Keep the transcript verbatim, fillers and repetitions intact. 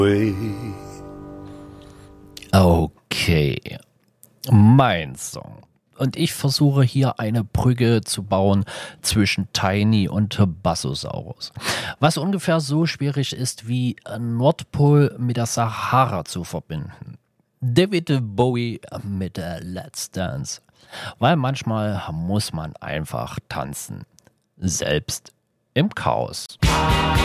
Okay, mein Song. Und ich versuche hier eine Brücke zu bauen zwischen Tiny und Bassosaurus. Was ungefähr so schwierig ist wie Nordpol mit der Sahara zu verbinden. David Bowie mit der Let's Dance. Weil manchmal muss man einfach tanzen. Selbst im Chaos.